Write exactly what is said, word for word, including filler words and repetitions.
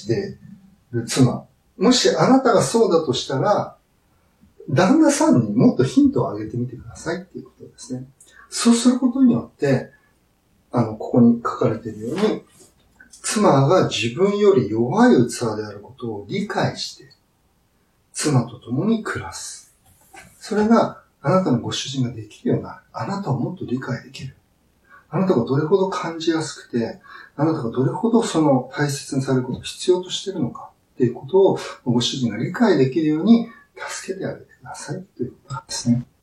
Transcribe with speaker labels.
Speaker 1: している妻。もしあなたがそうだとしたら、旦那さんにもっとヒントをあげてみてくださいっていうことですね。そうすることによって、あの、ここに書かれているように、妻が自分より弱い器であることを理解して、妻と共に暮らす。それがあなたのご主人ができるようになる。あなたをもっと理解できる。あなたがどれほど感じやすくて、あなたがどれほどその大切にされることを必要としているのかっていうことをご主人が理解できるように助けてあげてくださいということですね。